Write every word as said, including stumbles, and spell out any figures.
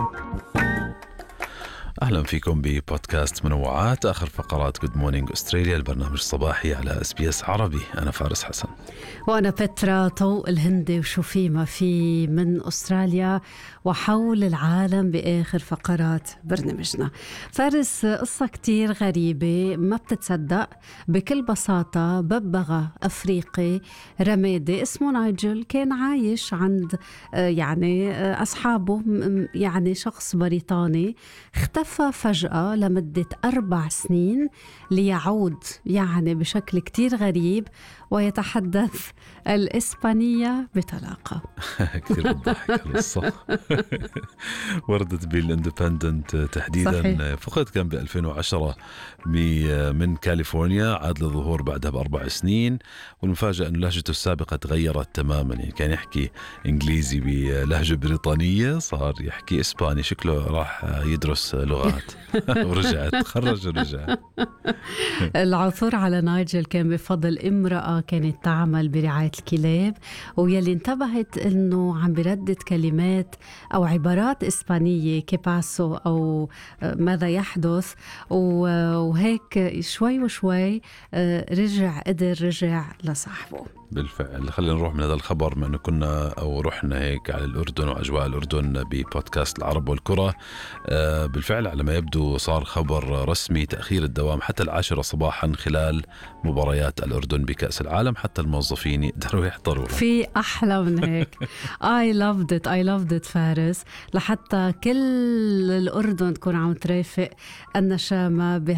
أهلا فيكم ببودكاست منوعات، آخر فقرات Good Morning أستراليا، البرنامج الصباحي على إس بي إس عربي. أنا فارس حسن. وأنا بترا طوق الهندي، وشوفي ما في من أستراليا وحول العالم بآخر فقرات برنامجنا. فارس، قصة كتير غريبة ما بتتصدق. بكل بساطة ببغى أفريقي رمادي اسمه نايجل كان عايش عند يعني أصحابه، يعني شخص بريطاني اختفى فجأة لمدة أربع سنين ليعود يعني بشكل كتير غريب ويتحدث الإسبانية بطلاقة. كثير بتضحك القصة. وردت بالاندبندنت تحديدا. صحيح. فقد كان ب ألفين وعشرة من كاليفورنيا، عاد للظهور بعدها بأربع سنين، والمفاجأة أن لهجته السابقة تغيرت تماما. يعني كان يحكي إنجليزي بلهجة بريطانية، صار يحكي إسباني. شكله راح يدرس لغات ورجع تخرج ورجع. العثور على نايجل كان بفضل امرأة كانت تعمل برعاية الكلاب، ويلي انتبهت انه عم بردد كلمات او عبارات اسبانية كيباسو او ماذا يحدث، وهيك شوي وشوي رجع قدر رجع لصاحبه. بالفعل. خلينا نروح من هذا الخبر، ما أنه كنا أو رحنا هيك على الأردن وأجواء الأردن ببودكاست العرب والكرة. بالفعل على ما يبدو صار خبر رسمي تأخير الدوام حتى العاشرة صباحا خلال مباريات الأردن بكأس العالم، حتى الموظفين يقدروا يحضروا. في أحلى من هيك. I loved it I loved it فارس، لحتى كل الأردن تكون عم ترافق النشامة